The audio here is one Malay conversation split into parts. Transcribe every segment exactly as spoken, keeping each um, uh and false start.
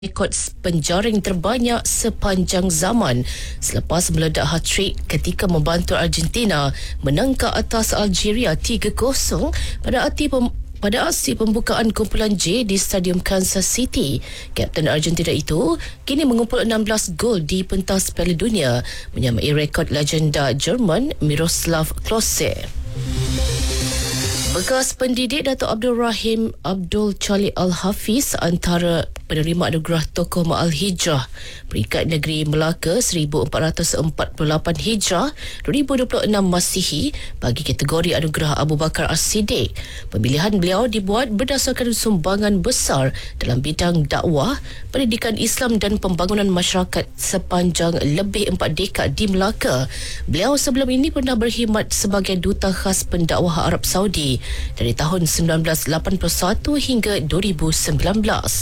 rekod penjaring terbanyak sepanjang zaman selepas meledak hat-trick ketika membantu Argentina menang ke atas Algeria tiga kosong pada aksi pem- pada aksi pembukaan kumpulan J di Stadium Kansas City. Kapten Argentina itu kini mengumpul enam belas gol di pentas Piala Dunia, menyamai rekod legenda Jerman Miroslav Klose. Bekas pendidik Datuk Abdul Rahim Abdul Charlie Al-Hafiz antara penerima anugerah tokoh Ma'al Hijrah Peringkat Negeri Melaka seribu empat ratus empat puluh lapan Hijrah dua ribu dua puluh enam Masihi bagi kategori anugerah Abu Bakar As-Siddiq. Pemilihan beliau dibuat berdasarkan sumbangan besar dalam bidang dakwah, pendidikan Islam dan pembangunan masyarakat sepanjang lebih empat dekad di Melaka. Beliau sebelum ini pernah berkhidmat sebagai duta khas pendakwah Arab Saudi dari tahun sembilan belas lapan puluh satu hingga dua ribu sembilan belas.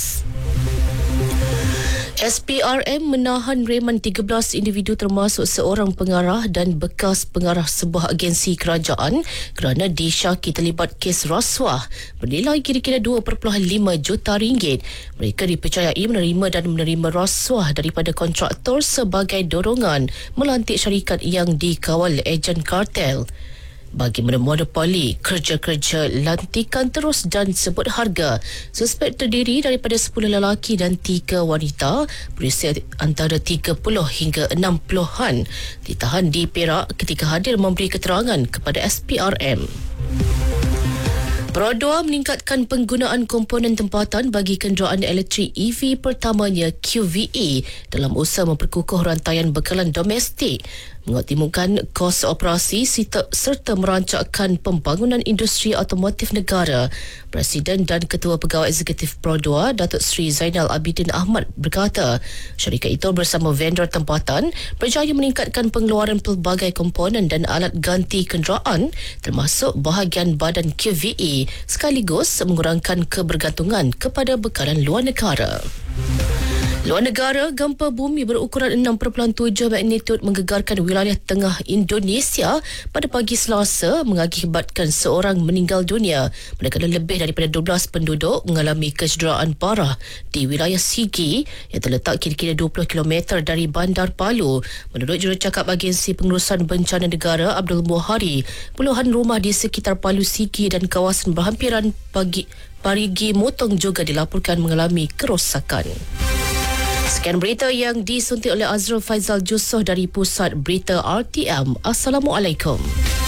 S P R M menahan reman tiga belas individu termasuk seorang pengarah dan bekas pengarah sebuah agensi kerajaan kerana disyaki terlibat kes rasuah bernilai kira-kira dua perpuluhan lima juta ringgit. Mereka dipercayai menerima dan menerima rasuah daripada kontraktor sebagai dorongan melantik syarikat yang dikawal ejen kartel. Bagi memonopoli kerja-kerja lantikan terus dan sebut harga, suspek terdiri daripada sepuluh lelaki dan tiga wanita berusia antara tiga puluh hingga enam puluhan ditahan di Perak ketika hadir memberi keterangan kepada S P R M. Perodua meningkatkan penggunaan komponen tempatan bagi kenderaan elektrik E V pertamanya Q V E dalam usaha memperkukuh rantaian bekalan domestik, mengoptimumkan kos operasi serta merancangkan pembangunan industri otomotif negara. Presiden dan Ketua Pegawai Eksekutif Perodua, Datuk Seri Zainal Abidin Ahmad berkata, syarikat itu bersama vendor tempatan berjaya meningkatkan pengeluaran pelbagai komponen dan alat ganti kenderaan termasuk bahagian badan Q V E sekaligus mengurangkan kebergantungan kepada bekalan luar negara. Luar negara, gempa bumi berukuran enam perpuluhan tujuh magnitud menggegarkan wilayah tengah Indonesia pada pagi Selasa mengakibatkan seorang meninggal dunia, manakala lebih daripada dua belas penduduk mengalami kecederaan parah di wilayah Sigi yang terletak kira-kira dua puluh kilometer dari Bandar Palu. Menurut jurucakap Agensi Pengurusan Bencana Negara Abdul Muhari, puluhan rumah di sekitar Palu Sigi dan kawasan berhampiran pagi Parigi Motong juga dilaporkan mengalami kerosakan. Sekian berita yang disuntik oleh Azrul Faizal Jusoh dari Pusat Berita R T M. Assalamualaikum.